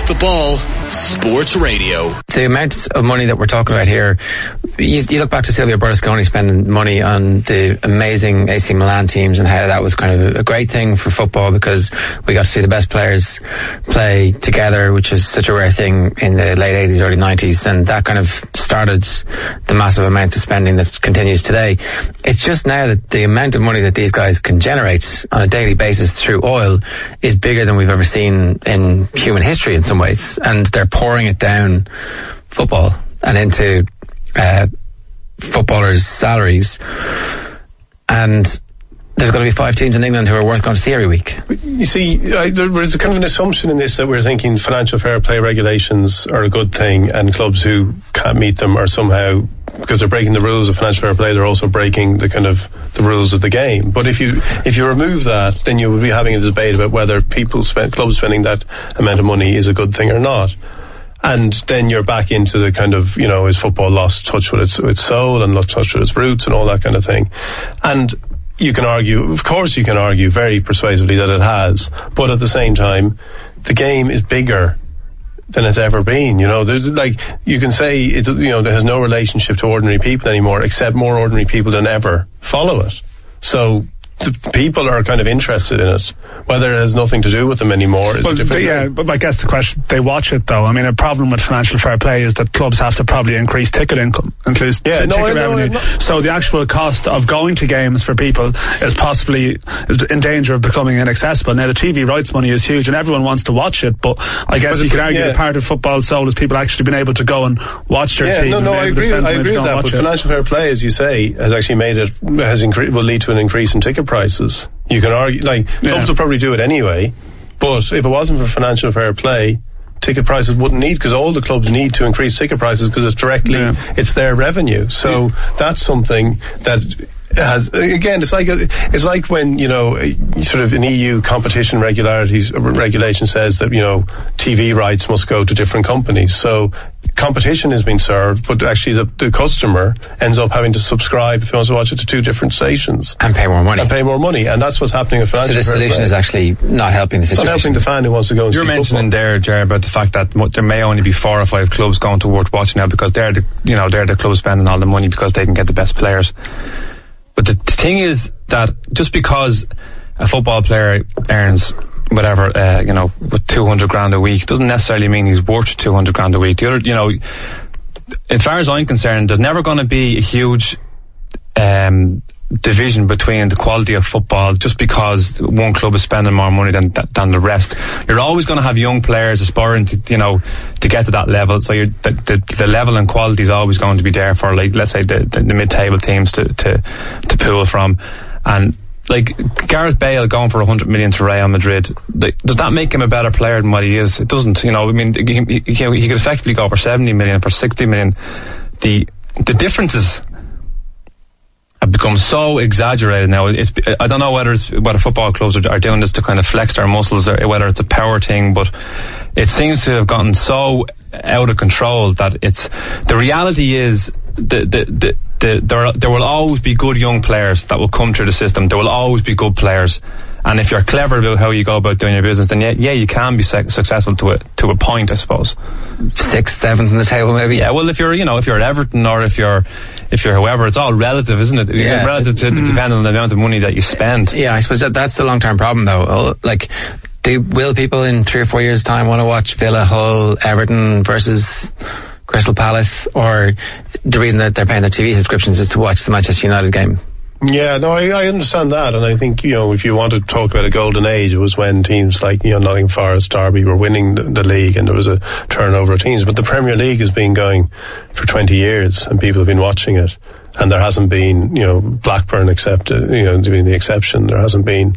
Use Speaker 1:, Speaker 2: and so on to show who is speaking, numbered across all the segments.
Speaker 1: the Ball Sports Radio.
Speaker 2: The amount of money that we're talking about here, you look back to Silvio Berlusconi spending money on the amazing AC Milan teams and how that was kind of a great thing for football because we got to see the best players play together, which is such a rare thing in the late 80s, early 90s, and that kind of started the massive amounts of spending that continues today. It's just now that the amount of money that these guys can generate on a daily basis through oil is bigger than we've ever seen in human history in some ways, and they're pouring it down football and into footballers' salaries, and there's going to be 5 teams in England who are worth going to see every week.
Speaker 3: You see, there's kind of an assumption in this that we're thinking financial fair play regulations are a good thing, and clubs who can't meet them are somehow, because they're breaking the rules of financial fair play, they're also breaking the kind of the rules of the game. But if you remove that, then you will be having a debate about whether clubs spending that amount of money is a good thing or not. And then you're back into the kind of, is football lost touch with its soul and lost touch with its roots and all that kind of thing. And you can argue, of course you can argue very persuasively that it has, but at the same time, the game is bigger than it's ever been. There's you can say it has no relationship to ordinary people anymore, except more ordinary people than ever follow it. So the people are kind of interested in it. Whether it has nothing to do with them anymore is a different thing.
Speaker 4: But I guess the question, they watch it though. I mean, a problem with financial fair play is that clubs have to probably increase ticket income, ticket revenue. So the actual cost of going to games for people is possibly in danger of becoming inaccessible. Now the TV rights money is huge and everyone wants to watch it, but I guess you could argue that part of football's soul is people actually being able to go and watch their team.
Speaker 3: I agree with that, but financial fair play, as you say, has actually will lead to an increase in ticket prices. You can argue, clubs will probably do it anyway, but if it wasn't for financial fair play, ticket prices wouldn't need, because all the clubs need to increase ticket prices because it's their revenue. So that's something that has, again, it's like when, sort of an EU competition regulation says that, TV rights must go to different companies. So competition is being served, but actually the customer ends up having to subscribe, if he wants to watch it, to 2 different stations.
Speaker 2: And pay more money.
Speaker 3: And that's what's happening with financial fair play. So the solution
Speaker 2: is actually not helping the situation.
Speaker 3: It's not helping the fan who wants to go and see football.
Speaker 5: You're mentioning there, Jerry, about the fact that there may only be 4 or 5 clubs going towards watching now because they're the clubs spending all the money because they can get the best players. But the thing is that just because a football player earns whatever, with 200 grand a week, doesn't necessarily mean he's worth 200 grand a week. As far as I'm concerned, there's never going to be a huge division between the quality of football just because one club is spending more money than the rest. You're always going to have young players aspiring to get to that level. So the level and quality is always going to be there for, let's say the mid-table teams to pull from. And Gareth Bale going for 100 million to Real Madrid, does that make him a better player than what he is? It doesn't. He could effectively go for 70 million, for 60 million. The differences have become so exaggerated now. I don't know whether football clubs are doing this to kind of flex their muscles or whether it's a power thing, but it seems to have gotten so out of control that the reality is there will always be good young players that will come through the system. There will always be good players. And if you're clever about how you go about doing your business, then you can be successful to a point, I suppose.
Speaker 2: 6th, 7th in the table, maybe.
Speaker 5: Yeah, well, if you're at Everton or if you're whoever, it's all relative, isn't it?
Speaker 2: Yeah.
Speaker 5: Relative to depending on the amount of money that you spend.
Speaker 2: Yeah, I suppose that's the long-term problem, though. Will people in 3 or 4 years' time want to watch Villa, Hull, Everton versus Crystal Palace, or the reason that they're paying their TV subscriptions is to watch the Manchester United game?
Speaker 3: Yeah, no, I understand that, and I think, if you want to talk about a golden age, it was when teams like, Nottingham Forest, Derby were winning the league and there was a turnover of teams, but the Premier League has been going for 20 years and people have been watching it, and there hasn't been, Blackburn accepted, being the exception, there hasn't been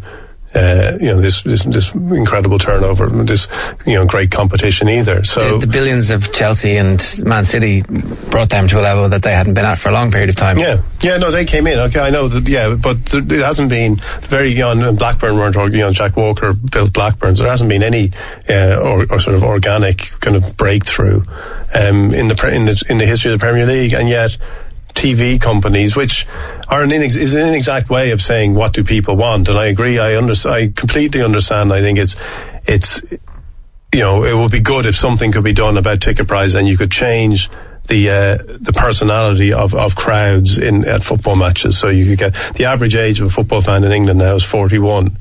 Speaker 3: this incredible turnover, this great competition either. So
Speaker 2: the billions of Chelsea and Man City brought them to a level that they hadn't been at for a long period of time.
Speaker 3: No, they came in. Okay, I know that. But it hasn't been very young. Blackburn weren't. Jack Walker built Blackburn, so there hasn't been any or sort of organic kind of breakthrough in the history of the Premier League, and yet TV companies, which are is an inexact way of saying what do people want, and I agree. I completely understand. I think it would be good if something could be done about ticket price, and you could change the personality of crowds at football matches. So you could get the average age of a football fan in England now is 41.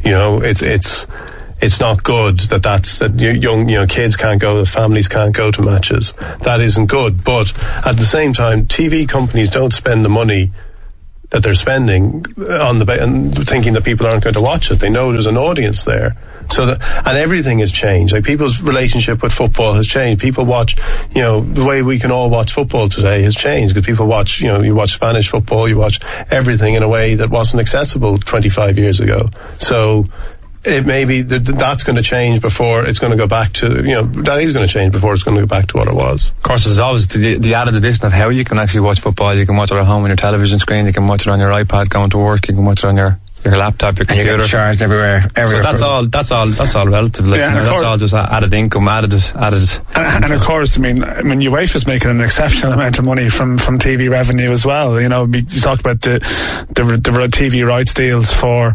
Speaker 3: It's not good that young kids can't go, the families can't go to matches. That isn't good. But at the same time, TV companies don't spend the money that they're spending on and thinking that people aren't going to watch it. They know there's an audience there. And everything has changed. Like, people's relationship with football has changed. People watch, the way we can all watch football today has changed, because people watch, you watch Spanish football, you watch everything in a way that wasn't accessible 25 years ago. So it may be that's going to change before it's going to go back to, that is going to change before it's going to go back to what it was.
Speaker 5: Of course, there's always the added addition of how you can actually watch football. You can watch it at home on your television screen, you can watch it on your iPad going to work, you can watch it on your laptop, your computer.
Speaker 2: And you get charged everywhere.
Speaker 5: So that's all relative. That's all just added income, added.
Speaker 4: And of course, UEFA's making an exceptional amount of money from TV revenue as well. You talk about the TV rights deals for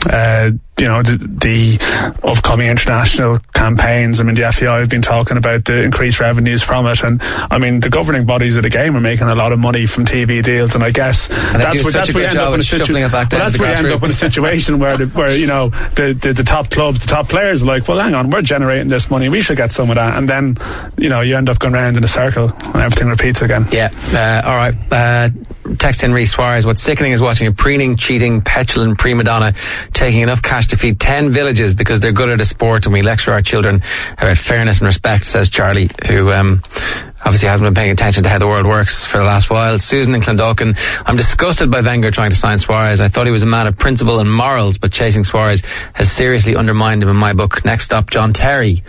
Speaker 4: the upcoming international campaigns. The FAI have been talking about the increased revenues from it, and the governing bodies of the game are making a lot of money from TV deals, and I guess that's where you end up in a situation where the top clubs, the top players are like, well, hang on, we're generating this money, we should get some of that, and then you end up going round in a circle and everything repeats again.
Speaker 2: All right. Text in Reece Suarez: what's sickening is watching a preening, cheating, petulant prima donna taking enough cash to feed 10 villages because they're good at a sport, and we lecture our children about fairness and respect, says Charlie, who obviously hasn't been paying attention to how the world works for the last while. Susan in Clondalkin: I'm disgusted by Wenger trying to sign Suarez. I thought he was a man of principle and morals, but chasing Suarez has seriously undermined him in my book. Next stop, John Terry.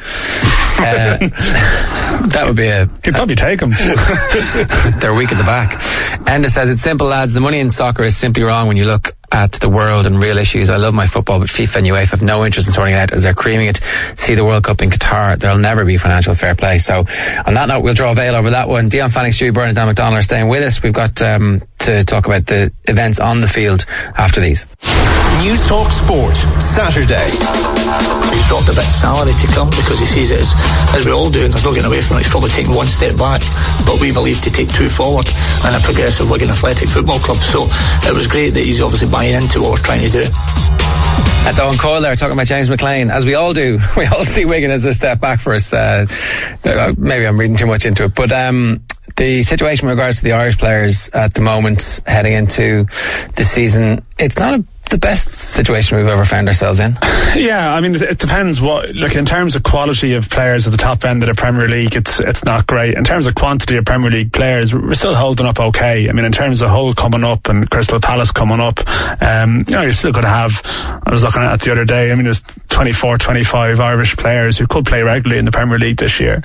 Speaker 2: That would be
Speaker 4: he'd probably take him.
Speaker 2: They're weak at the back. Enda says, it's simple, lads. The money in soccer is simply wrong when you look at the world and real issues. I love my football, but FIFA and UEFA have no interest in sorting it out as they're creaming it. See the World Cup in Qatar. There'll never be financial fair play. So on that note, we'll draw a veil over that one. Dion Fanning, Stewie Byrne and Dan McDonnell are staying with us. We've got to talk about the events on the field after these.
Speaker 1: News Talk Sport, Saturday.
Speaker 6: He's dropped a bit of salary to come because he sees it as we all do, and there's no getting away from it. He's probably taking one step back, but we believe to take two forward in a progressive Wigan Athletic Football Club. So it was great that he's obviously buying into what we're trying to do.
Speaker 2: That's Owen Coyle there talking about James McLean. As we all do, we all see Wigan as a step back for us. Maybe I'm reading too much into it, but the situation with regards to the Irish players at the moment heading into the season, it's not the best situation we've ever found ourselves in.
Speaker 4: Yeah, it depends in terms of quality of players at the top end of the Premier League, it's not great. In terms of quantity of Premier League players, we're still holding up okay. In terms of Hull coming up and Crystal Palace coming up, you're still going to have, I was looking at it the other day, there's 24, 25 Irish players who could play regularly in the Premier League this year.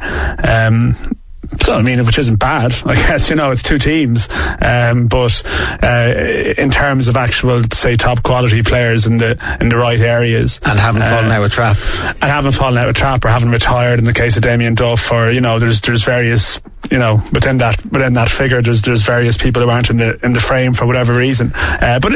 Speaker 4: So, which isn't bad. I guess, it's two teams. But in terms of actual, say, top quality players in the right areas.
Speaker 2: And haven't fallen out with Trapp.
Speaker 4: Or haven't retired in the case of Damien Duff, or, there's various, within that figure, there's various people who aren't in the frame for whatever reason. But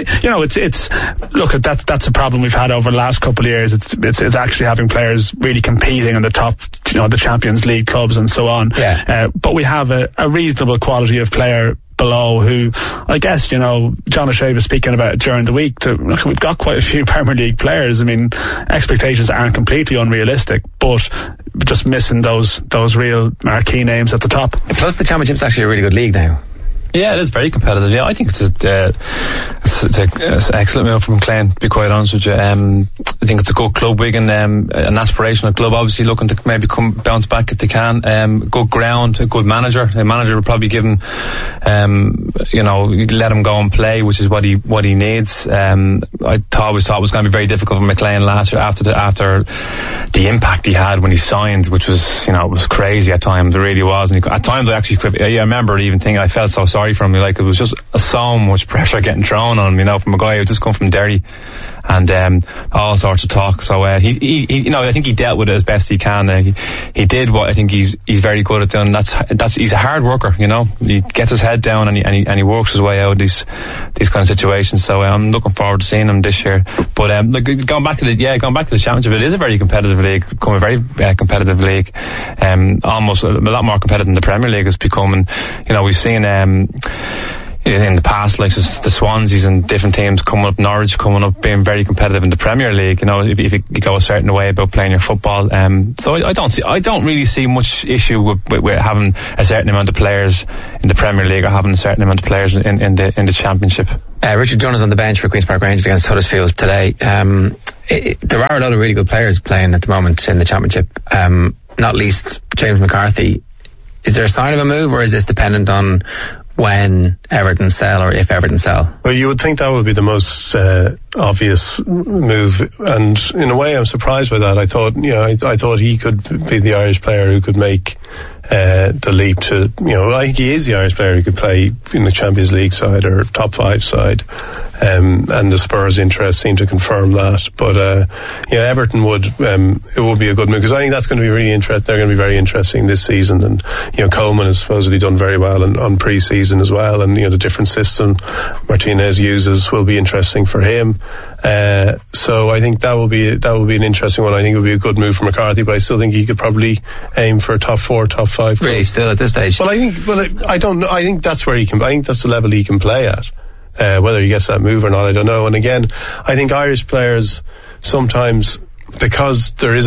Speaker 4: that's a problem we've had over the last couple of years. It's actually having players really competing in the top, the Champions League clubs and so on.
Speaker 2: Yeah.
Speaker 4: But we have a reasonable quality of player below who, I guess, John O'Shea was speaking about it during the week. We've got quite a few Premier League players. Expectations aren't completely unrealistic, but just missing those real marquee names at the top.
Speaker 2: Plus, the Championship's actually a really good league now.
Speaker 5: Yeah, it is very competitive. Yeah, I think it's an excellent move from McLean, to be quite honest with you. I think it's a good club, Wigan, an aspirational club, obviously looking to maybe bounce back if they can. Good ground, a good manager. A manager would probably give him, let him go and play, which is what he needs. I always thought it was going to be very difficult for McLean last year after the impact he had when he signed, which was, it was crazy at times. It really was. And at times I remember even thinking I felt so sorry sorry for him. Like, it was just so much pressure getting thrown on him, you know, from a guy who just come from Derry, and all sorts of talk. So he you know, I think he dealt with it as best he can. He did what I think he's very good at doing. That's he's a hard worker, you know. He gets his head down and he works his way out of these kind of situations. So I'm looking forward to seeing him this year. But going back to the championship, it is a very competitive league, become a very competitive league. Almost a lot more competitive than the Premier League has become. And you know, we've seen in the past, like the Swanseas and different teams coming up, Norwich coming up, being very competitive in the Premier League. You know, if you go a certain way about playing your football. So I don't really see much issue with having a certain amount of players in the Premier League or having a certain amount of players in the Championship. Richard Dunn is on the bench for Queen's Park Rangers against Huddersfield today. There are a lot of really good players playing at the moment in the Championship. Not least James McCarthy. Is there a sign of a move, or is this dependent on when Everton sell, or if Everton sell?
Speaker 3: Well, you would think that would be the most obvious move, and in a way I'm surprised by that. I thought he could be the Irish player who could make the leap to, you know, I think he is the Irish player who could play in the Champions League side or top 5 side, and the Spurs' interest seemed to confirm that. But Everton would it would be a good move, because I think that's going to be really interesting. They're going to be very interesting this season, and you know, Coleman has supposedly done very well on pre-season as well, and you know, the different system Martinez uses will be interesting for him. So I think that will be an interesting one. I think it would be a good move for McCarthy, but I still think he could probably aim for top 4, top 5.
Speaker 2: Really, still at this stage?
Speaker 3: Well, I don't know. I think that's where he can. I think that's the level he can play at. Whether he gets that move or not, I don't know. And again, I think Irish players sometimes, because there's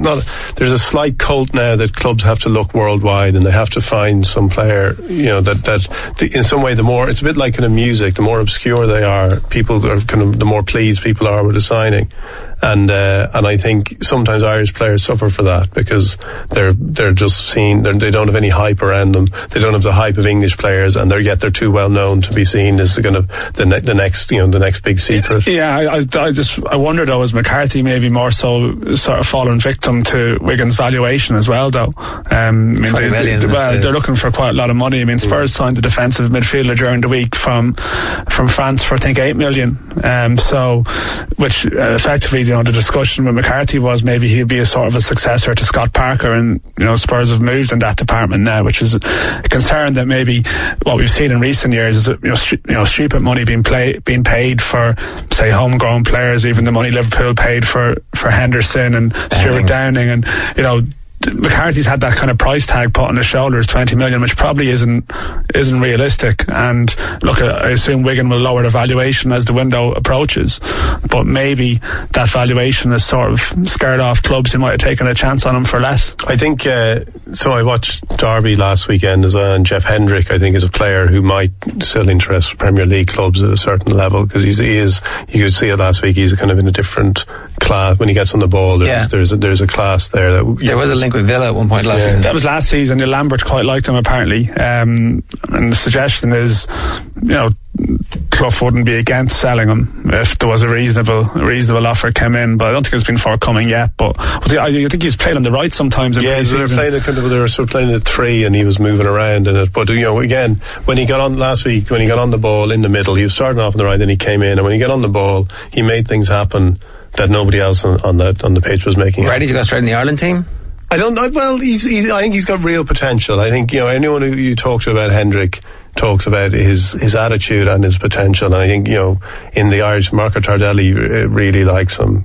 Speaker 3: a slight cult now that clubs have to look worldwide, and they have to find some player, you know, that in some way, the more, it's a bit like kind of music, the more obscure they are, people are kind of, the more pleased people are with the signing. And I think sometimes Irish players suffer for that, because they're just seen, they don't have any hype around them. They don't have the hype of English players, and they're they're too well known to be seen as the kind of the next big secret.
Speaker 4: Yeah, I wonder though, is McCarthy maybe more so sort of fallen victim to Wigan's valuation as well, though? I mean, they're looking for quite a lot of money. I mean, Spurs signed the defensive midfielder during the week from France for I think 8 million. So, which effectively, you know, the discussion with McCarthy was maybe he'd be a sort of a successor to Scott Parker, and you know, Spurs have moved in that department now, which is a concern that maybe what we've seen in recent years is, you know, stupid money being paid for, say, homegrown players, even the money Liverpool paid for Henderson and Stuart Downing, and you know, McCarthy's had that kind of price tag put on his shoulders, 20 million, which probably isn't realistic. And look, I assume Wigan will lower the valuation as the window approaches, but maybe that valuation has sort of scared off clubs who might have taken a chance on him for less.
Speaker 3: I think so. I watched Derby last weekend as well, and Jeff Hendrick, I think, is a player who might still interest Premier League clubs at a certain level, because he is. You could see it last week. He's kind of in a different class when he gets on the ball. There's a class there that
Speaker 2: there was a link with Villa at one point last season.
Speaker 4: That was last season. Lambert quite liked him apparently, and the suggestion is, you know, Clough wouldn't be against selling him if there was a reasonable offer came in, but I don't think it's been forthcoming yet. But I think he's played on the right sometimes. They were sort of
Speaker 3: playing at 3, and he was moving around in it. But you know, again, when he got on last week, when he got on the ball in the middle, he was starting off on the right, then he came in, and when he got on the ball, he made things happen that nobody else on the pitch was making.
Speaker 2: Ready to go straight in the Ireland team?
Speaker 3: I don't know. Well, I think he's got real potential. I think, you know, anyone who you talk to about Hendrick talks about his attitude and his potential. And I think, you know, in the Irish, Marco Tardelli really likes him.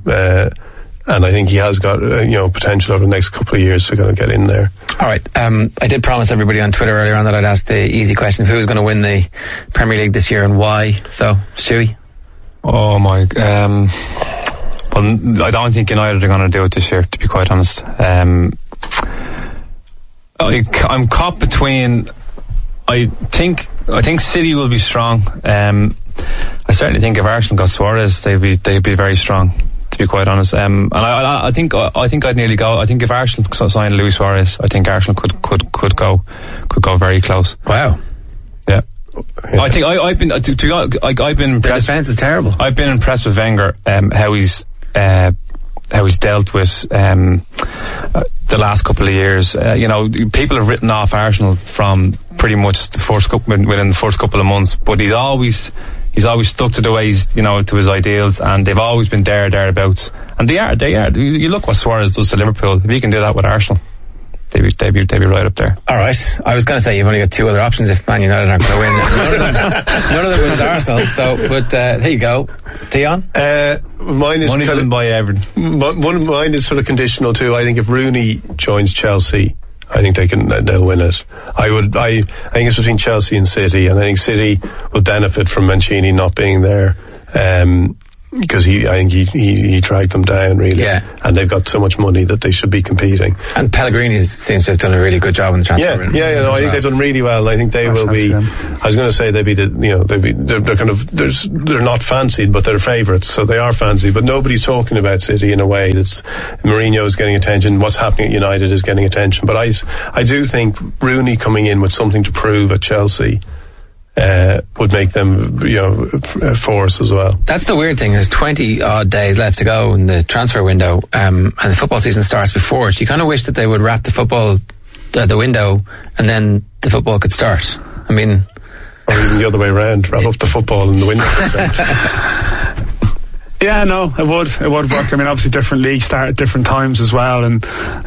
Speaker 3: And I think he has got, you know, potential over the next couple of years to kind of get in there.
Speaker 2: All right. I did promise everybody on Twitter earlier on that I'd ask the easy question of who's going to win the Premier League this year and why. So, Stewie?
Speaker 5: Oh my, well, I don't think United are going to do it this year, to be quite honest. I'm caught between. I think City will be strong. I certainly think if Arsenal got Suarez, they'd be very strong, to be quite honest. And I think I'd nearly go. I think if Arsenal signed Luis Suarez, I think Arsenal could go very close.
Speaker 2: Wow.
Speaker 5: Yeah. I think I've been impressed.
Speaker 2: The defense is terrible.
Speaker 5: I've been impressed with Wenger, how he's dealt with the last couple of years. You know, people have written off Arsenal from pretty much within the first couple of months. But he's always stuck to the ways, to his ideals, and they've always been thereabouts. And they are. You look what Suarez does to Liverpool. If he can do that with Arsenal, they'd be right up there.
Speaker 2: All right. I was going to say you've only got two other options if Man United aren't going to win. None of them wins Arsenal. So, but there you go. Dion?
Speaker 3: Mine is
Speaker 5: money can buy Everton.
Speaker 3: Mine is sort of conditional too. I think if Rooney joins Chelsea, I think they'll win it. I think it's between Chelsea and City, and I think City would benefit from Mancini not being there. Because I think he dragged them down really, and they've got so much money that they should be competing.
Speaker 2: And Pellegrini seems to have done a really good job in the transfer.
Speaker 3: I think they've done really well. And I think they will be. I was going to say they're not fancied, but they're favourites, so they are fancied. But nobody's talking about City in a way that's Mourinho is getting attention. What's happening at United is getting attention. But I do think Rooney coming in with something to prove at Chelsea would make them, a force as well.
Speaker 2: That's the weird thing. There's 20 odd days left to go in the transfer window, and the football season starts before it. You kind of wish that they would wrap the window, and then the football could start. I mean,
Speaker 3: or even the other way around, wrap up the football in the window.
Speaker 4: Yeah, no, it would work. I mean, obviously different leagues start at different times as well, and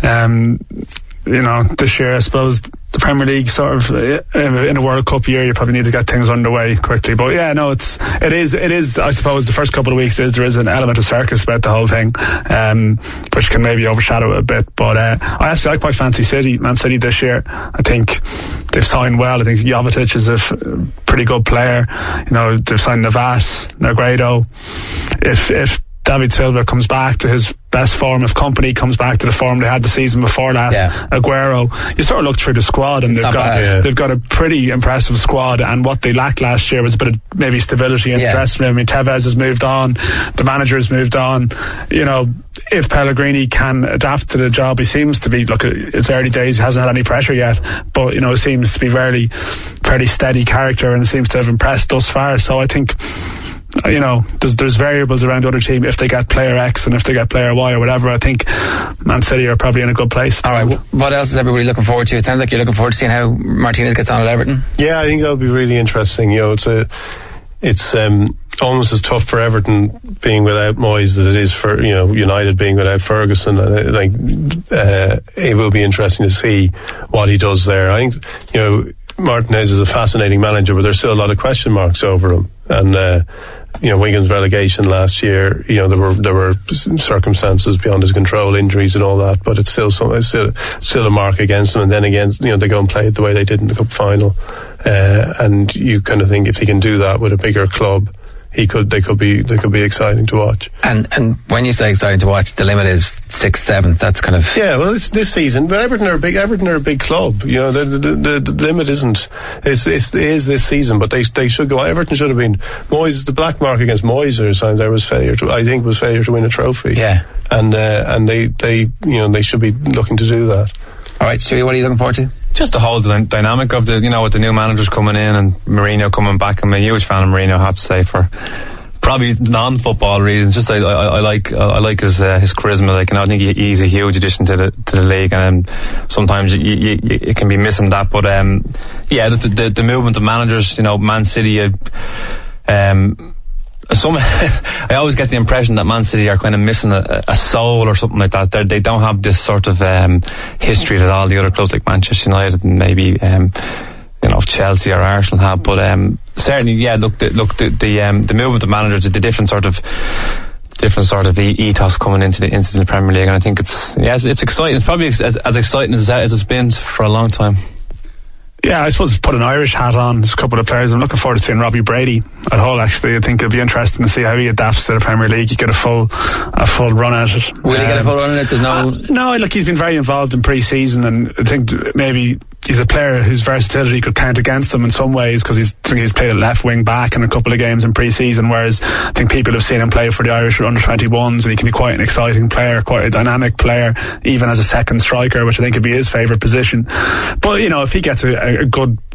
Speaker 4: this year I suppose the Premier League sort of in a World Cup year you probably need to get things underway quickly. But yeah, no, it is I suppose the first couple of weeks there is an element of circus about the whole thing, which can maybe overshadow it a bit. But I quite fancy Man City this year. I think they've signed well. I think Jovetic is a pretty good player. They've signed Navas, Negredo. If David Silva comes back to his best form, if Company comes back to the form they had the season before that, Aguero, you sort of look through the squad and they've got a pretty impressive squad, and what they lacked last year was a bit of maybe stability in the dressing room. I mean, Tevez has moved on, the manager has moved on. If Pellegrini can adapt to the job, he seems to be, look, it's early days, he hasn't had any pressure yet, but seems to be fairly steady character and seems to have impressed thus far. So I think there's variables around the other team. If they get player X and if they get player Y or whatever, I think Man City are probably in a good place.
Speaker 2: All right, what else is everybody looking forward to? It sounds like you're looking forward to seeing how Martinez gets on at Everton.
Speaker 3: Yeah, I think that'll be really interesting. It's almost as tough for Everton being without Moyes as it is for United being without Ferguson. It will be interesting to see what he does there. I think Martinez is a fascinating manager, but there's still a lot of question marks over him. And Wigan's relegation last year, there were circumstances beyond his control, injuries and all that, but it's still a mark against him. And then again, they go and play it the way they did in the cup final, and you kind of think if he can do that with a bigger club, they could be exciting to watch. And
Speaker 2: when you say exciting to watch, the limit is 6th, 7th. That's kind of
Speaker 3: it's this season. But Everton are a big club. The limit isn't. It is this season, but they should go. Everton should have been Moyes. The black mark against Moyes at times there was failure to win a trophy.
Speaker 2: Yeah,
Speaker 3: and they should be looking to do that.
Speaker 2: All right, Stewie, what are you looking forward to?
Speaker 5: Just the whole dynamic of with the new managers coming in and Mourinho coming back. I'm a huge fan of Mourinho, I have to say, for probably non-football reasons. Just I like his charisma. I think he's a huge addition to the league, and sometimes you can be missing that. But the movement of managers. Man City. I always get the impression that Man City are kind of missing a soul or something like that. They don't have this sort of history that all the other clubs like Manchester United and maybe Chelsea or Arsenal have. But certainly, the movement of managers, the different sort of ethos coming into the Premier League, and I think it's exciting. It's probably as exciting as it's been for a long time.
Speaker 4: Yeah, I suppose put an Irish hat on. There's a couple of players. I'm looking forward to seeing Robbie Brady at Hull, actually. I think it'll be interesting to see how he adapts to the Premier League. You get a full run at it.
Speaker 2: Will he get a full run at it? There's
Speaker 4: no, he's been very involved in pre-season, and I think maybe he's a player whose versatility could count against him in some ways, because he's played at left wing back in a couple of games in pre-season, whereas I think people have seen him play for the Irish under-21s, and he can be quite an exciting player, quite a dynamic player, even as a second striker, which I think would be his favourite position. But if he gets a good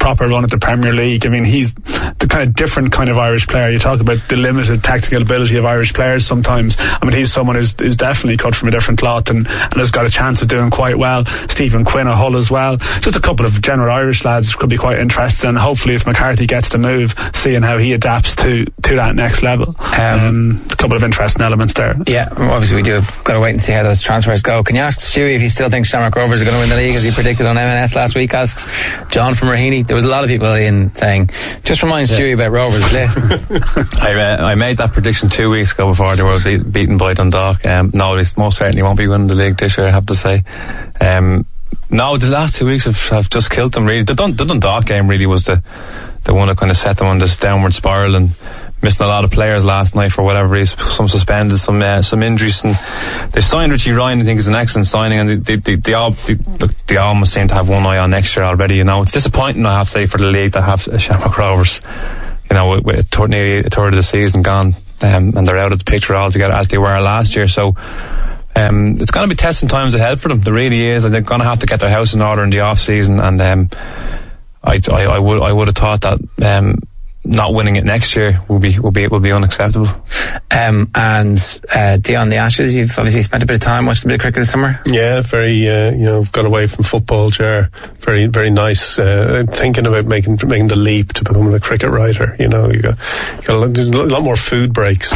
Speaker 4: proper run at the Premier League. I mean, he's the kind of different kind of Irish player. You talk about the limited tactical ability of Irish players sometimes. I mean, he's someone who's definitely cut from a different cloth and has got a chance of doing quite well. Stephen Quinn at Hull as well. Just a couple of general Irish lads could be quite interesting, and hopefully if McCarthy gets the move, seeing how he adapts to that next level. A couple of interesting elements there.
Speaker 2: Yeah, obviously we do have got to wait and see how those transfers go. Can you ask Stewie if he still thinks Shamrock Rovers are going to win the league, as he predicted on M&S last week? Asks John from Raheny. There was a lot of people in saying, just remind Stewie about Rovers.
Speaker 5: I made that prediction 2 weeks ago before they were beaten by Dundalk. No, they most certainly won't be winning the league this year, I have to say. No, the last 2 weeks have just killed them, really. The Dundalk game really was the one that kind of set them on this downward spiral, and missing a lot of players last night for whatever reason. Some suspended, some injuries, and they signed Richie Ryan. I think is an excellent signing, and they almost seem to have one eye on next year already. You know, it's disappointing, I have to say, for the league to have Shamrock Rovers, you know, with a third of the season gone, and they're out of the picture altogether as they were last year. So it's going to be testing times ahead for them. There really is, and they're going to have to get their house in order in the off season. And I would have thought that not winning it next year will be unacceptable.
Speaker 2: And Dion, the Ashes, you've obviously spent a bit of time watching a bit of cricket this summer.
Speaker 3: Yeah, very got away from football, Ger. Very, very nice. Thinking about making the leap to becoming a cricket writer. You know, you got a lot more food breaks.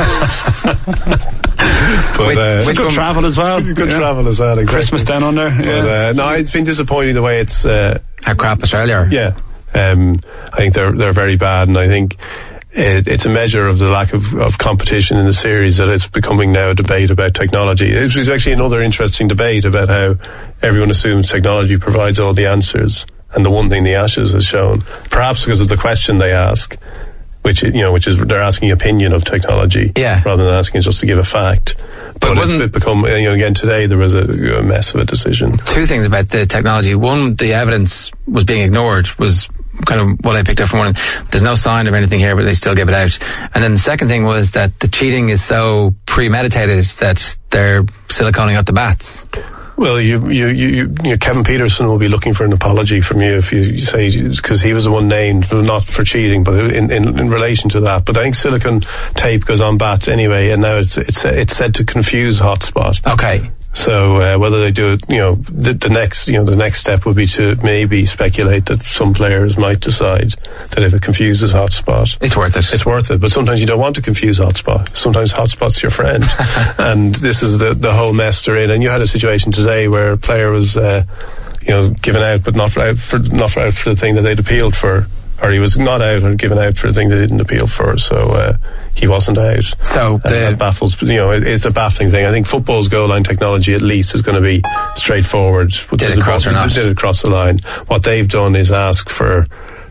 Speaker 4: But good travel as well.
Speaker 3: Good travel as well. Exactly.
Speaker 4: Christmas down under.
Speaker 3: But, no, it's been disappointing the way it's
Speaker 2: how crap Australia are.
Speaker 3: Yeah. I think they're very bad, and I think it's a measure of the lack of competition in the series that it's becoming now a debate about technology. It was actually another interesting debate about how everyone assumes technology provides all the answers, and the one thing the Ashes has shown, perhaps because of the question they ask, which is they're asking opinion of technology, rather than asking just to give a fact. But it's become, again today there was a mess of a decision.
Speaker 2: Two things about the technology. One, the evidence was being ignored, was kind of what I picked up from one. There's no sign of anything here, but they still give it out. And then the second thing was that the cheating is so premeditated that they're siliconing out the bats.
Speaker 3: Well, Kevin Peterson will be looking for an apology from you if you say, because he was the one named, not for cheating, but in relation to that. But I think silicone tape goes on bats anyway, and now it's said to confuse hotspot.
Speaker 2: Okay.
Speaker 3: So whether they do it, the next step would be to maybe speculate that some players might decide that if it confuses hotspot,
Speaker 2: it's worth it.
Speaker 3: It's worth it. But sometimes you don't want to confuse hotspot. Sometimes hotspot's your friend, and this is the whole mess they're in. And you had a situation today where a player was, given out, but not out for the thing that they'd appealed for. Or he was not out or given out for a thing they didn't appeal for, so he wasn't out.
Speaker 2: So
Speaker 3: that baffles. It's a baffling thing. I think football's goal line technology, at least, is going to be straightforward.
Speaker 2: Did it cross or not?
Speaker 3: Did it cross the line? What they've done is ask for,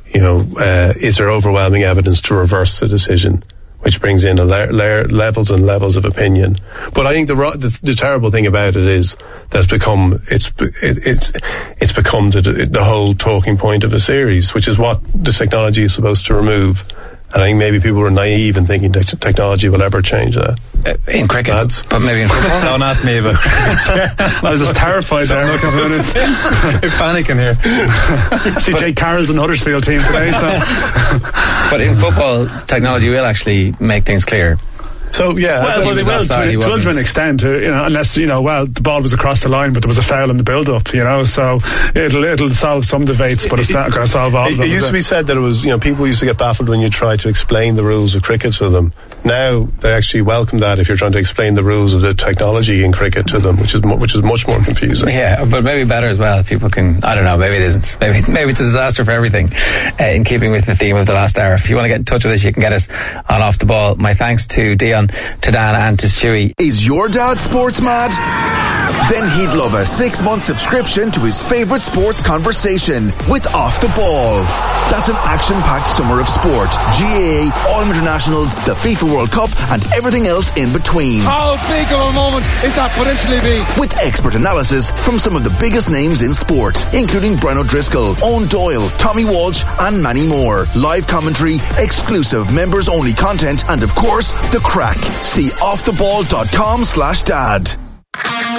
Speaker 3: is there overwhelming evidence to reverse the decision? Which brings in levels and levels of opinion. But I think the terrible thing about it is that's become it's become the whole talking point of the series, which is what the technology is supposed to remove. And I think maybe people were naive in thinking that technology will ever change that.
Speaker 2: In cricket, but maybe in football.
Speaker 5: Don't ask me about cricket.
Speaker 4: I was just terrified there. Look at minutes.
Speaker 5: You're panicking here.
Speaker 4: See Jake Carroll's in the Huddersfield team today. So.
Speaker 2: But in football, technology will actually make things clear.
Speaker 3: So
Speaker 4: they will to an extent, unless the ball was across the line, but there was a foul in the build-up, so it'll solve some debates, but it's not going to solve all of them.
Speaker 3: It used to be said that it was, people used to get baffled when you tried to explain the rules of cricket to them. Now they actually welcome that if you're trying to explain the rules of the technology in cricket to them, which is much more confusing.
Speaker 2: Yeah, but maybe better as well if people can. I don't know. Maybe it isn't. Maybe it's a disaster for everything. In keeping with the theme of the last hour, if you want to get in touch with us, you can get us on Off the Ball. My thanks to Dion, to Dan, and to Stewie.
Speaker 7: Is your dad sports mad? Then he'd love a 6-month subscription to his favourite sports conversation with Off the Ball. That's an action-packed summer of sport. GAA, All Internationals, the FIFA World Cup, and everything else in between.
Speaker 8: How big of a moment is that potentially be?
Speaker 7: With expert analysis from some of the biggest names in sport, including Brian O'Driscoll, Owen Doyle, Tommy Walsh, and many more. Live commentary, exclusive members-only content, and of course, the crack. See offtheball.com/dad.